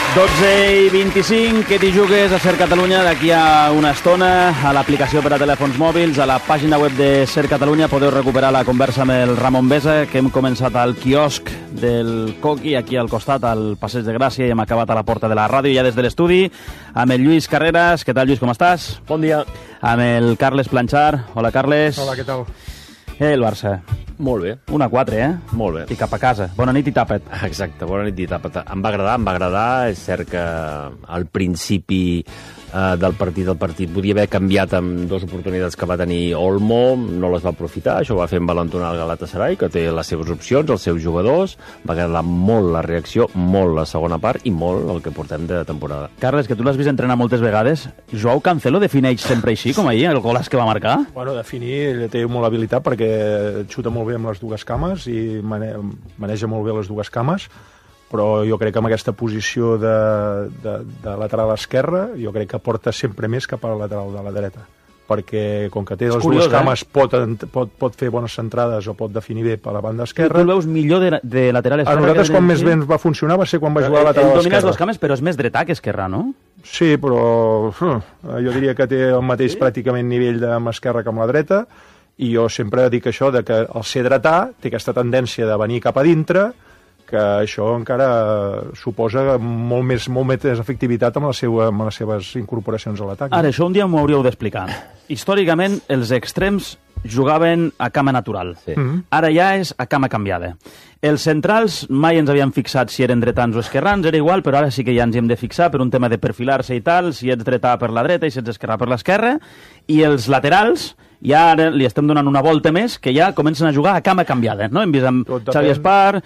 12:25, que t'hi jugues a Ser Catalunya d'aquí a una estona, a l'aplicació per a telèfons mòbils, a la pàgina web de Ser Catalunya podeu recuperar la conversa amb el Ramon Besa, que hem començat al quiosc del Coqui, aquí al costat, al Passeig de Gràcia, i hem acabat a la porta de la ràdio, ja des de l'estudi, amb el Lluís Carreras. Què tal, Lluís, com estàs? Bon dia. Amb el Carles Planchar. Hola, Carles. Hola, què tal? El Barça. Molt bé. 1-4, eh? Molt bé. I cap a casa. Bona nit i tapa't. Exacte, bona nit i tapa't. Em va agradar. És cert que al principi del partit podia haver canviat amb dues oportunitats que va tenir Olmo, no les va aprofitar, això va fer envalentonar el Galatasaray, que té les seves opcions, els seus jugadors. Va agradar molt la reacció, molt la segona part i molt el que portem de temporada. Carles, que tu l'has vist entrenar moltes vegades, Joao Cancelo defineix sempre així, com ahir, el golaç que va marcar? Bueno, definir, ell té molt habilitat perquè xuta molt bé amb les dues cames i maneja molt bé les dues cames, però jo crec que amb aquesta posició de lateral esquerra jo crec que porta sempre més cap a la lateral de la dreta, perquè com que té les dues cames pot fer bones centrades o pot definir bé per la banda esquerra. Tu el veus millor de lateral esquerra? A nosaltres quan més bé ens va funcionar va ser quan va jugar a lateral esquerra. Domina les dues cames, però és més dretà que esquerra, no? Sí, però jo diria que té el mateix pràcticament nivell amb esquerra que amb la dreta, i jo sempre dic això, de que el ser dretà té aquesta tendència de venir cap a dintre, que això encara suposa molt més efectivitat amb les seves incorporacions a l'atac. Ara, això un dia m'ho hauríeu d'explicar. Històricament, els extrems jugaven a cama natural. Sí. Ara ja és a cama canviada. Els centrals mai ens havíem fixat si eren dretans o esquerrans, era igual, però ara sí que ja ens hem de fixar per un tema de perfilar-se i tal, si ets dretà per la dreta i si ets esquerrà per l'esquerra, i els laterals ja ara li estem donant una volta més, que ja comencen a jugar a cama canviada, no? Hem vist amb Xavi Espar,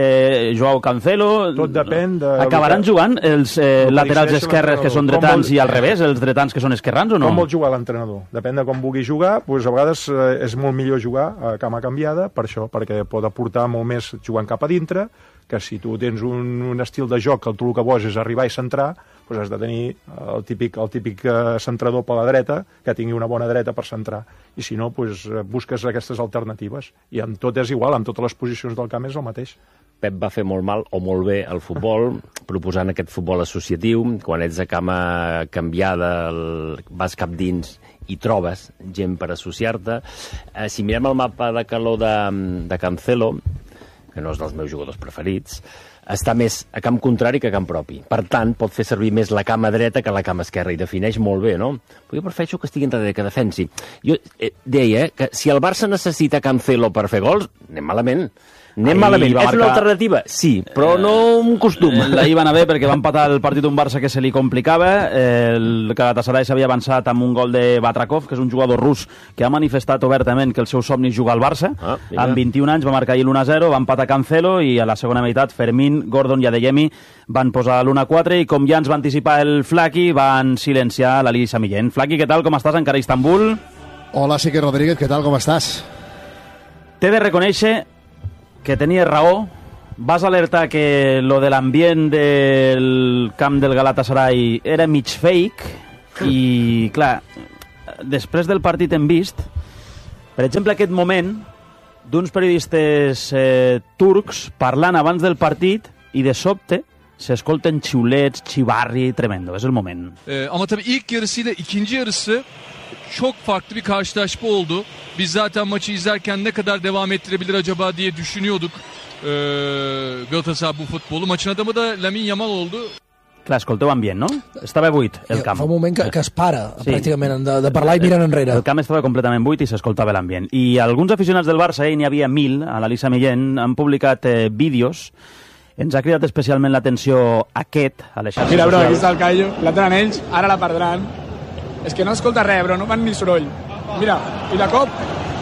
Joao Cancelo... Tot depèn de... Acabaran jugant els laterals esquerres que són dretans i al revés, els dretans que són esquerrans o no? Com vol jugar l'entrenador? Depèn de com vulgui jugar, doncs a vegades és molt millor jugar a cama canviada per això, perquè pot aportar molt més jugant cap a dintre, que si tu tens un estil de joc que tu el que vols és arribar i centrar, doncs has de tenir el típic centrador per la dreta, que tingui una bona dreta per centrar. I si no, doncs busques aquestes alternatives. I amb tot és igual, amb totes les posicions del camp és el mateix. Pep va fer molt mal o molt bé el futbol, proposant aquest futbol associatiu. Quan ets a cama canviada, vas cap dins i trobes gent per associar-te. Si mirem el mapa de calor de Cancelo, que no és dels meus jugadors preferits, està més a camp contrari que a camp propi. Per tant, pot fer servir més la cama dreta que la cama esquerra, i defineix molt bé, no? Però jo prefereixo que estigui enrere, que defensi. Jo deia que si el Barça necessita Cancelo per fer gols, anem malament. És una alternativa? Sí, però no un costum. Ahir va anar bé perquè va empatar el partit d'un Barça que se li complicava. El Galatasaray s'havia avançat amb un gol de Batrakov, que és un jugador rus que ha manifestat obertament que el seu somni és jugar al Barça. Amb 21 anys va marcar ahir l'1-0, va empatar Cancelo i a la segona meitat Fermín, Gordon i Adeyemi van posar l'1-4 i com ja ens va anticipar el Flaqui, van silenciar l'Ali Samillén. Flaqui, què tal? Com estàs encara a Istanbul? Hola, Sique Rodríguez, què tal? Com estàs? T'he de reconèixer que tenies raó. Vas alertar que lo de l'ambient del camp del Galatasaray era mig fake i, clar, després del partit hem vist, per exemple, aquest moment d'uns periodistes turcs parlant abans del partit i de sobte s'escolten xiulets, xivarri, tremendo. És el moment. Ama tabii ilk yarısıyla ikinci yarısı çok farklı bir karşılaşma oldu. Biz zaten maçı izlerken ne kadar devam ettirebilir acaba diye düşünüyorduk Galatasaray bu futbolu. Maçın adamı da Lamine Yamal oldu. Clar, escolteu ambient, no? Estava buit el camp. Fa un moment que es para, pràcticament, de parlar i miren enrere. El camp estava completament buit i s'escoltava l'ambient. I alguns aficionats del Barça, n'hi havia 1.000, a l'Ali Samillén, han publicat vídeos. Ens ha cridat especialment l'atenció aquest, a les xarxes socials. Mira, bro, aquí socials. està el Callo, la tenen ells, ara la perdran. És que no escolta res, bro, no fan ni soroll. Mira, i la cop...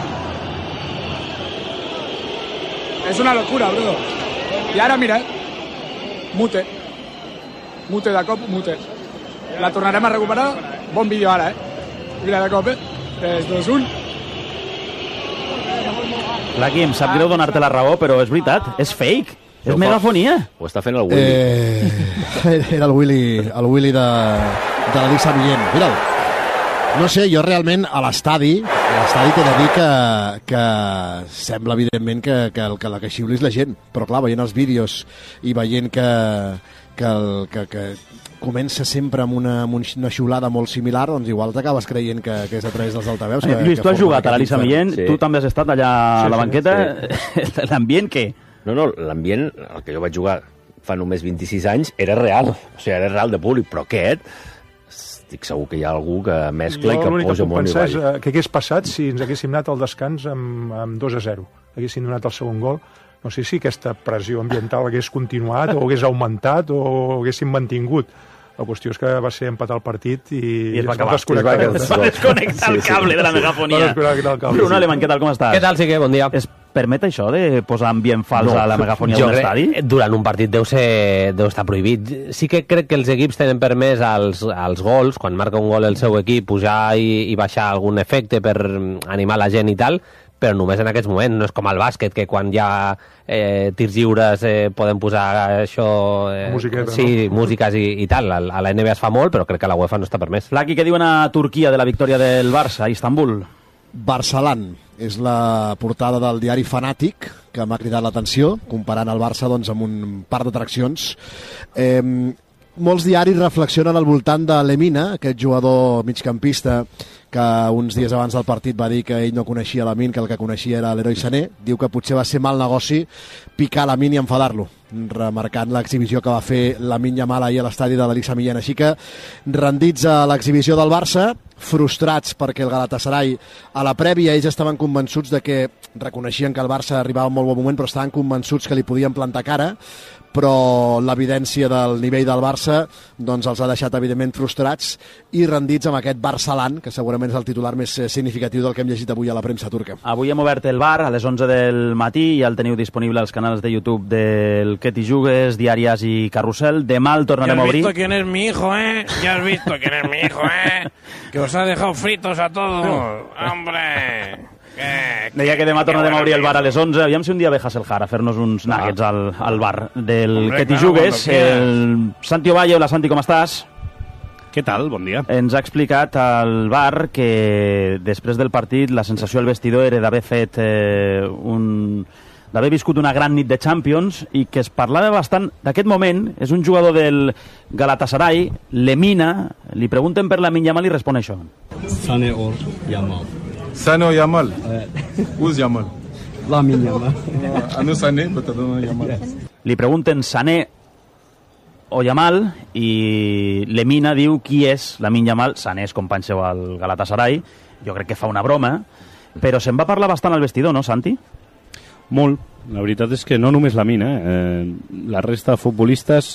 És una locura, bro. I ara, mira, mute. Mute de cop, mute. La tornarem a recuperar. Bon vídeo ara, Mira de cop, 3, 2, 1... Flaqui, em sap greu donar-te la raó, però és veritat, és fake. És megafonia. Ho està fent el Willy. Era el Willy de l'Ali Samillén. Mira'l. No sé, jo realment a l'estadi t'he de dir que sembla evidentment que la que xiuli és la gent, però clar, veient els vídeos i veient que comença sempre amb una xiulada molt similar, doncs igual t'acabes creient que és a través dels altaveus. Lluís, tu has jugat a l'Elisa Millén, tu també has estat allà a la banqueta. L'ambient què? No, l'ambient, el que jo vaig jugar fa només 26 anys, era real. O sigui, era real de públic, però aquest... Estic segur que hi ha algú que mescla i que posa molt i balla. Què hagués passat si ens haguéssim anat al descans amb 2-0? Haguéssim donat el segon gol. No sé si aquesta pressió ambiental hagués continuat o hagués augmentat o haguéssim mantingut. La qüestió és que va ser empatar el partit i es va acabar. Es va desconnectar el cable de la megafonia. Bruno Alemany, què tal, com estàs? Què tal, Sique? Bon dia. Es permet això de posar ambient fals a la megafonia d'un estadi? Durant un partit deu estar prohibit. Sí que crec que els equips tenen permès als gols, quan marca un gol el seu equip, pujar i baixar algun efecte per animar la gent i tal, però només en aquests moments. No és com al bàsquet, que quan hi ha tirs lliures poden posar això... Musiqueta, sí, no? Músiques i tal. A la NBA es fa molt, però crec que a la UEFA no està permès. Laki, què diuen a Turquia de la victòria del Barça a Istanbul? Barçalan és la portada del diari Fanàtic, que m'ha cridat l'atenció, comparant el Barça doncs, amb un parc d'atraccions. Molts diaris reflexionen al voltant de Lemina, aquest jugador migcampista que uns dies abans del partit va dir que ell no coneixia Lamine, que el que coneixia era l'heroi Sané. Diu que potser va ser mal negoci picar Lamine i enfadar-lo, remarcant l'exhibició que va fer Lamine Yamal ahir a l'estadi de l'Elisa Millén. Així que, rendits a l'exhibició del Barça, frustrats perquè el Galatasaray a la prèvia ells estaven convençuts de que reconeixien que el Barça arribava en molt bon moment, però estaven convençuts que li podien plantar cara, però l'evidència del nivell del Barça doncs els ha deixat evidentment frustrats i rendits amb aquest Barçalan, que segurament és el titular més significatiu del que hem llegit avui a la premsa turca. Avui hem obert el bar a les 11 del matí, ja el teniu disponible als canals de YouTube del Que t'hi jugues, Diàries i Carrusel. Demà el tornarem a obrir. Ya has visto quién es mi hijo, ¿eh? Ya has visto quién es mi hijo, ¿eh? Que os ha dejado fritos a todos. ¡Hombre! Deia que demà tornarem a obrir el bar a les 11. Aviam si un dia ve Hasselhar a fer-nos uns nuggets al bar del Que t'hi jugues. El Santi Ovalle, hola Santi, com estàs? Què tal? Bon dia. Ens ha explicat al bar que després del partit la sensació al vestidor era d'haver fet d'haver viscut una gran nit de Champions i que es parlava bastant d'aquest moment. És un jugador del Galatasaray, Lemina. Li pregunten per Lamine Yamal i respon això. Sané o Yamal. Sané o Yamal? Who's Yamal? Lamine Yamal. Anu Sané, but I don't know Yamal. Li pregunten Sané o Yamal i Lemina diu qui és Lamine Yamal. Sané és company seu al Galatasaray. Jo crec que fa una broma, però se'n va parlar bastant al vestidor, no, Santi? Molt. La veritat és que no només Lamine, la resta de futbolistes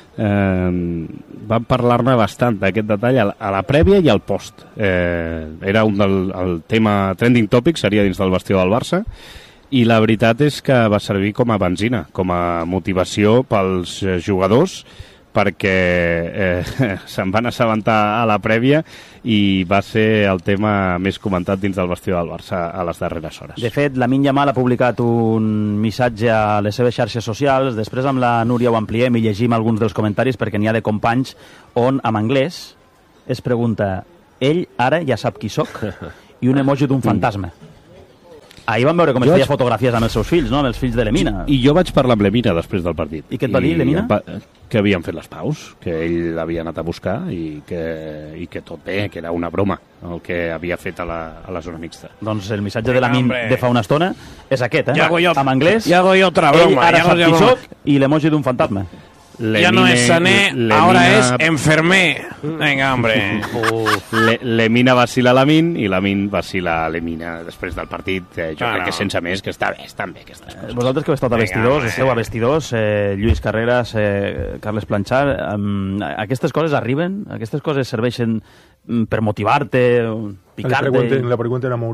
van parlar-ne bastant d'aquest detall a la prèvia i al post. Era el tema trending topic, seria dins del vestidor del Barça, i la veritat és que va servir com a benzina, com a motivació pels jugadors, perquè se'n van assabentar a la prèvia i va ser el tema més comentat dins del vestidor del Barça a les darreres hores. De fet, Lamine Yamal ha publicat un missatge a les seves xarxes socials. Després amb la Núria ho ampliem i llegim alguns dels comentaris perquè n'hi ha de companys on, en anglès, es pregunta ell ara ja sap qui sóc i un emoji d'un fantasma. Ahir vam veure com es feia fotografies amb els seus fills, no? Amb els fills de Lemina. I jo vaig parlar amb Lemina després del partit. I què et va dir, Lemina? Que havien fet les paus, que ell l'havia anat a buscar i que tot bé, que era una broma el que havia fet a la zona mixta. Doncs el missatge de Lamine de fa una estona és aquest, en anglès. Y hago yo otra broma. Ell ara sap qui soc i l'emoji d'un fantasma. Ya no es Sané, ahora es enfermé. Venga, hombre. Lemina vacila Lamine i Lamine vacila Lemina després del partit. Jo crec que sense més, que està bé, estan bé aquestes coses. Vosaltres que heu estat a vestidors, esteu a vestidors, Lluís Carreras, Carles Planchar, aquestes coses arriben? Aquestes coses serveixen per motivar-te, picar-te? La pregunta era molt